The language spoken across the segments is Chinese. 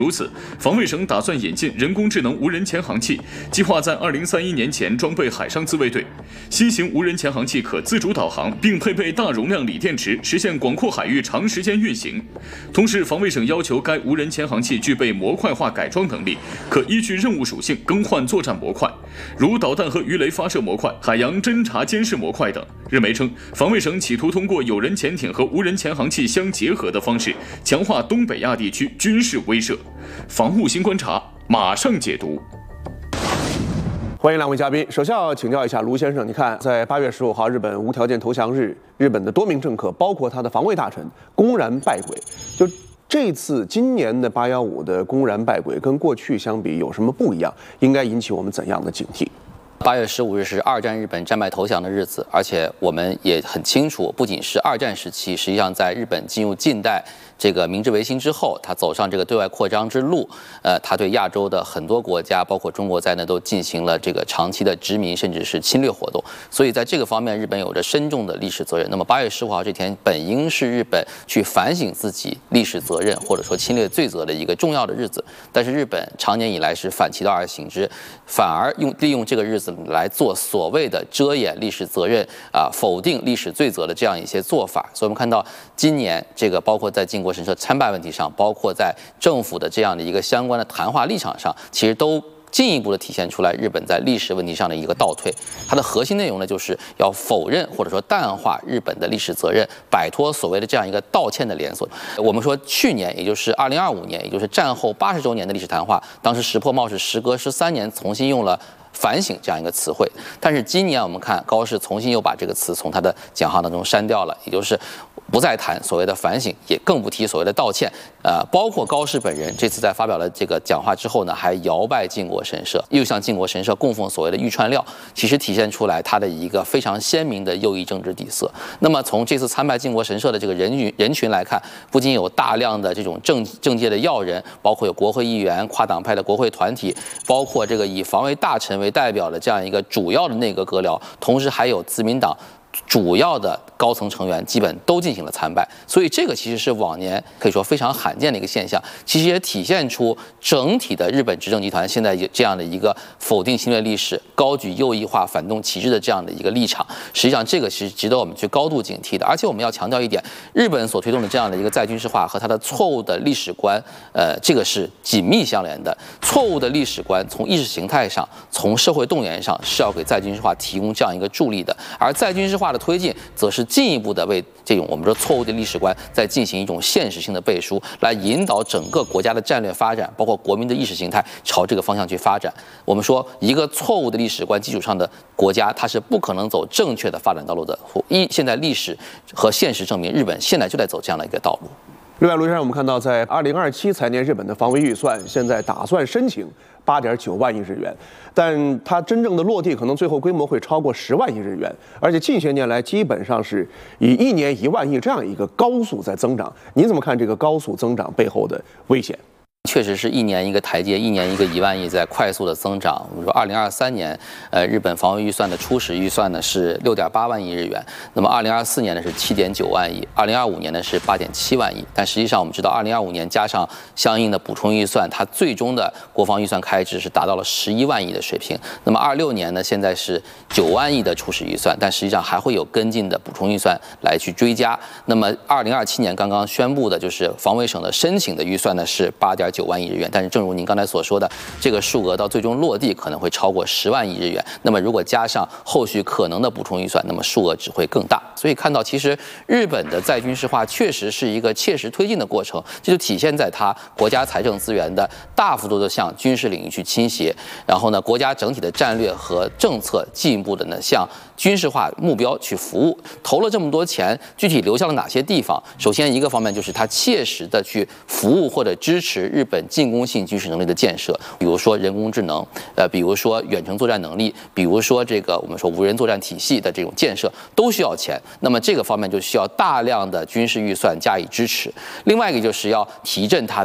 如此，防卫省打算引进人工智能无人潜航器，计划在2031年前装备海上自卫队。新型无人潜航器可自主导航，并配备大容量锂电池，实现广阔海域长时间运行。同时，防卫省要求该无人潜航器具备模块化改装能力，可依据任务属性更换作战模块，如导弹和鱼雷发射模块、海洋侦察监视模块等。日媒称，防卫省企图通过有人潜艇和无人潜航器相结合的方式，强化东北亚地区军事威慑。防务新观察马上解读。 欢迎两位嘉宾。首先要请教一下卢先生，你看，在8月15号日本无条件投降日，日本的多名政客，包括他的防卫大臣，公然拜鬼。就这次今年的815的公然拜鬼，跟过去相比有什么不一样？应该引起我们怎样的警惕 ？8月15日是2战日本战败投降的日子，而且我们也很清楚，不仅是2战时期，实际上在日本进入近代这个明治维新之后，他走上这个对外扩张之路，他对亚洲的很多国家，包括中国在内，都进行了这个长期的殖民甚至是侵略活动。所以在这个方面，日本有着深重的历史责任。那么8月15号这天，本应是日本去反省自己历史责任或者说侵略罪责的一个重要的日子，但是日本长年以来是反其道而行之，反而利用这个日子来做所谓的遮掩历史责任否定历史罪责的这样一些做法。所以我们看到今年这个包括在靖国神社参拜问题上，包括在政府的这样的一个相关的谈话立场上，其实都进一步的体现出来日本在历史问题上的一个倒退。它的核心内容呢，就是要否认或者说淡化日本的历史责任，摆脱所谓的这样一个道歉的连锁。我们说去年，也就是2025年，也就是战后80周年的历史谈话，当时石破茂是时隔13年重新用了反省这样一个词汇，但是今年我们看高市重新又把这个词从他的讲话当中删掉了，也就是不再谈所谓的反省，也更不提所谓的道歉。包括高市本人这次在发表了这个讲话之后呢，还摇拜靖国神社，又向靖国神社供奉所谓的御串料，其实体现出来他的一个非常鲜明的右翼政治底色。那么从这次参拜靖国神社的这个人群来看，不仅有大量的这种政界的要人，包括有国会议员、跨党派的国会团体，包括这个以防卫大臣为代表的这样一个主要的内阁阁僚，同时还有自民党主要的高层成员基本都进行了参拜，所以这个其实是往年可以说非常罕见的一个现象，其实也体现出整体的日本执政集团现在这样的一个否定侵略历史、高举右翼化反动旗帜的这样的一个立场。实际上，这个是值得我们去高度警惕的。而且我们要强调一点，日本所推动的这样的一个再军事化和它的错误的历史观，这个是紧密相连的。错误的历史观从意识形态上、从社会动员上是要给再军事化提供这样一个助力的，而再军事化的推进，则是进一步的为这种我们说错误的历史观在进行一种现实性的背书，来引导整个国家的战略发展，包括国民的意识形态朝这个方向去发展。我们说，一个错误的历史观基础上的国家，它是不可能走正确的发展道路的。现在历史和现实证明，日本现在就在走这样的一个道路。 另外，卢先生，我们看到，在2027财年日本的防卫预算现在打算申请8.9万亿日元，但它真正的落地可能最后规模会超过10万亿日元，而且近些年来基本上是以1年1万亿这样一个高速在增长。您怎么看这个高速增长背后的危险？ 确实是一年一个台阶，一年一个1万亿在快速的增长。我们说2023年，日本防卫预算的初始预算呢是6.8万亿日元，那么2024年呢是7.9万亿，2025年呢是8.7万亿。但实际上我们知道，2025年加上相应的补充预算，它最终的国防预算开支是达到了11万亿的水平。那么26年呢，现在是9万亿的初始预算，但实际上还会有跟进的补充预算来去追加。那么2027年刚刚宣布的就是防卫省的申请的预算呢是8.9万亿日元，但是正如您刚才所说的，这个数额到最终落地可能会超过10万亿日元。那么如果加上后续可能的补充预算，那么数额只会更大。所以看到，其实日本的再军事化确实是一个切实推进的过程，这就体现在它国家财政资源的大幅度的向军事领域去倾斜，然后呢，国家整体的战略和政策进一步的呢向军事化目标去服务。投了这么多钱，具体流向了哪些地方？首先一个方面就是它切实的去服务或者支持日本进攻性军事能力的建设，比如说人工智能，比如说远程作战能力，比如说这个我们说无人作战体系的这种建设，都需要钱。那么这个方面就需要大量的军事预算加以支持。另外一个就是要提振它的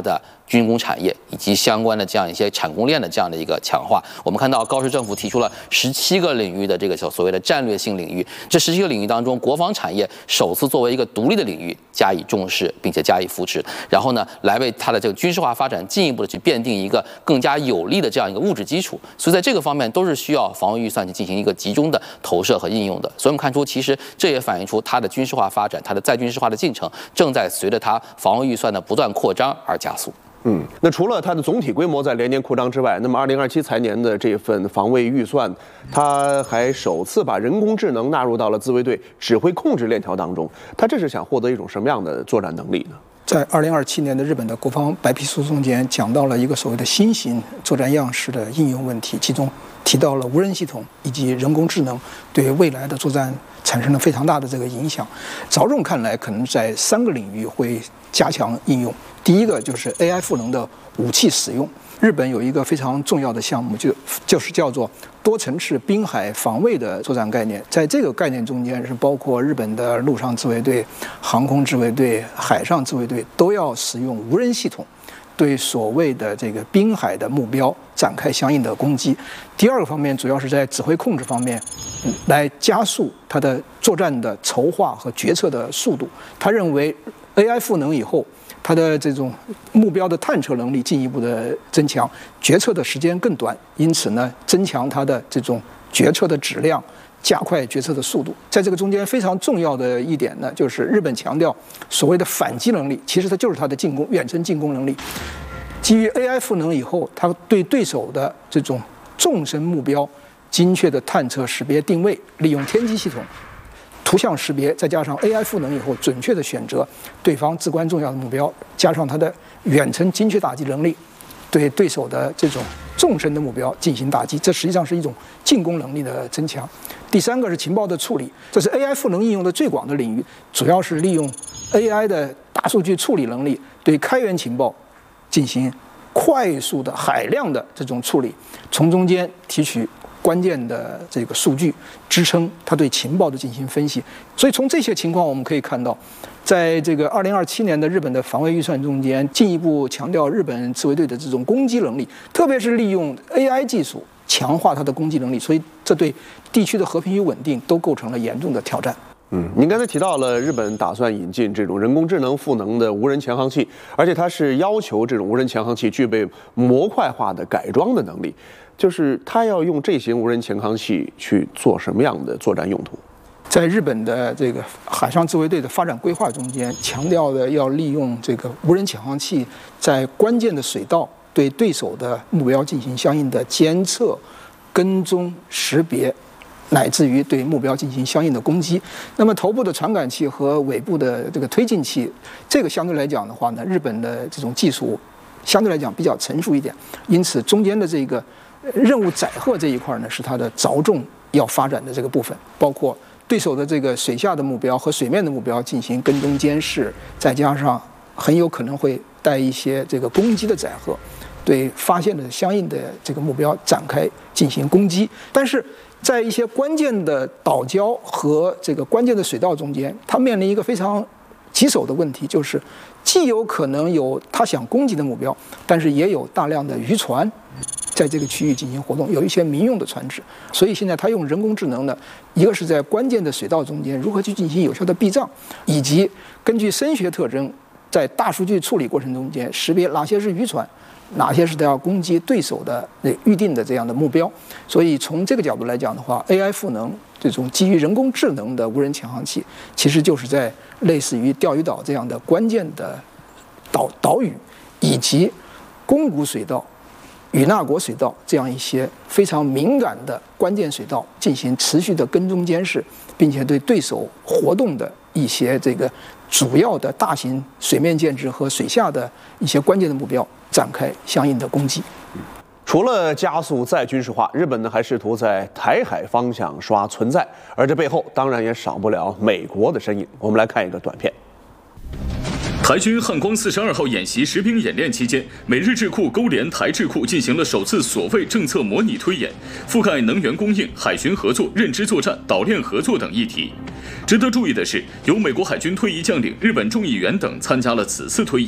军工产业以及相关的这样一些产供链的这样的一个强化。我们看到高市政府提出了17个领域的这个所谓的战略性领域，这17个领域当中，国防产业首次作为一个独立的领域加以重视，并且加以扶持，然后呢，来为它的这个军事化发展进一步的去奠定一个更加有力的这样一个物质基础。所以在这个方面都是需要防卫预算去进行一个集中的投射和应用的。所以我们看出，其实这也反映出它的军事化发展，它的再军事化的进程正在随着它防卫预算的不断扩张而加速。 那除了它的总体规模在连年扩张之外，那么2027财年的这份防卫预算，它还首次把人工智能纳入到了自卫队指挥控制链条当中。它这是想获得一种什么样的作战能力呢？ 在2027年的日本的国防白皮书中间讲到了一个所谓的新型作战样式的应用问题，其中提到了无人系统以及人工智能对未来的作战产生了非常大的这个影响。着重看来，可能在3个领域会加强应用。第一个就是 AI 赋能的武器使用。日本有一个非常重要的项目，就是叫做多层次滨海防卫的作战概念。在这个概念中间，是包括日本的陆上自卫队、航空自卫队、海上自卫队都要使用无人系统，对所谓的这个滨海的目标展开相应的攻击。第二个方面，主要是在指挥控制方面，来加速它的作战的筹划和决策的速度。他认为 AI 赋能以后，它的这种目标的探测能力进一步的增强，决策的时间更短，因此呢，增强它的这种决策的质量，加快决策的速度。在这个中间非常重要的一点呢，就是日本强调所谓的反击能力，其实它就是它的远程进攻能力。基于 AI 赋能以后，它对对手的这种纵深目标精确的探测、识别、定位，利用天基系统图像识别，再加上 AI 赋能以后，准确的选择对方至关重要的目标，加上它的远程精确打击能力，对对手的这种纵深的目标进行打击，这实际上是一种进攻能力的增强。第3个是情报的处理，这是 AI 赋能应用的最广的领域，主要是利用 AI 的大数据处理能力，对开源情报进行快速的海量的这种处理，从中间提取关键的这个数据，支撑它对情报的进行分析。所以从这些情况我们可以看到，在这个2027年的日本的防卫预算中间，进一步强调日本自卫队的这种攻击能力，特别是利用 AI 技术强化它的攻击能力，所以这对地区的和平与稳定都构成了严重的挑战。 您刚才提到了日本打算引进这种人工智能赋能的无人潜航器，而且它是要求这种无人潜航器具备模块化的改装的能力，就是它要用这型无人潜航器去做什么样的作战用途？ 在日本的这个海上自卫队的发展规划中间，强调的要利用这个无人潜航器在关键的水道对对手的目标进行相应的监测、跟踪、识别，乃至于对目标进行相应的攻击。那么头部的传感器和尾部的这个推进器，这个相对来讲的话呢，日本的这种技术相对来讲比较成熟一点，因此中间的这个任务载荷这一块呢，是它的着重要发展的这个部分，包括对手的这个水下的目标和水面的目标进行跟踪监视，再加上很有可能会带一些这个攻击的载荷，对发现的相应的这个目标展开进行攻击。但是在一些关键的岛礁和这个关键的水道中间，它面临一个非常棘手的问题，就是既有可能有他想攻击的目标，但是也有大量的渔船在这个区域进行活动，有一些民用的船只。所以现在他用人工智能呢，一个是在关键的水道中间如何去进行有效的避障，以及根据声学特征，在大数据处理过程中间识别哪些是渔船，哪些是要攻击对手的预定的这样的目标。所以从这个角度来讲的话， AI 赋能这种基于人工智能的无人潜航器，其实就是在类似于钓鱼岛这样的关键的岛屿，以及宫古水道、与那国水道这样一些非常敏感的关键水道进行持续的跟踪监视，并且对对手活动的一些这个主要的大型水面建制和水下的一些关键的目标展开相应的攻击。 除了加速再军事化，日本呢还试图在台海方向刷存在，而这背后当然也少不了美国的身影。我们来看一个短片。 台军汉光42号演习实兵演练期间，美日智库勾连台智库进行了首次所谓政策模拟推演，覆盖能源供应、海巡合作、认知作战、岛链合作等议题。值得注意的是，有美国海军退役将领、日本众议员等参加了此次推演。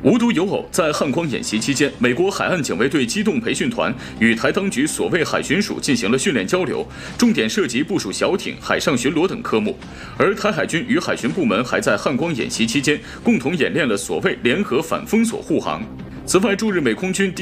无独有偶，在汉光演习期间，美国海岸警卫队机动培训团与台当局所谓海巡署进行了训练交流，重点涉及部署小艇、海上巡逻等科目。而台海军与海巡部门还在汉光演习期间共同演练了所谓联合反封锁护航。此外，驻日美空军